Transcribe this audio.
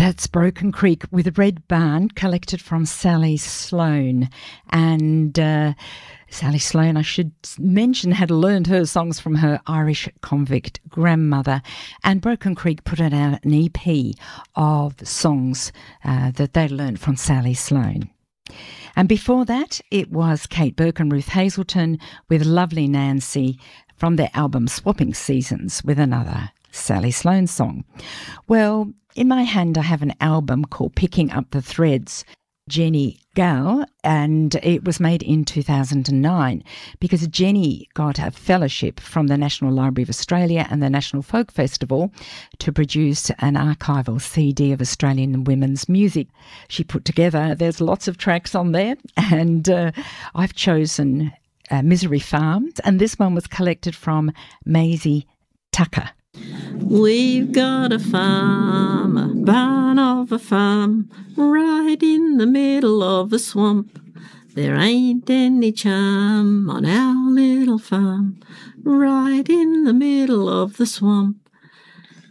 That's Broken Creek with Red Barn, collected from Sally Sloan. And Sally Sloan, I should mention, had learned her songs from her Irish convict grandmother. And Broken Creek put out an EP of songs that they learned from Sally Sloan. And before that, it was Kate Burke and Ruth Hazelton with Lovely Nancy from their album Swapping Seasons with another Sally Sloan song. Well, in my hand I have an album called Picking Up the Threads, Jenny Gale, and it was made in 2009 because Jenny got a fellowship from the National Library of Australia and the National Folk Festival to produce an archival CD of Australian women's music. She put together, there's lots of tracks on there, and I've chosen Misery Farm, and this one was collected from Maisie Tucker. We've got a farm, a barn of a farm, right in the middle of the swamp. There ain't any charm on our little farm, right in the middle of the swamp.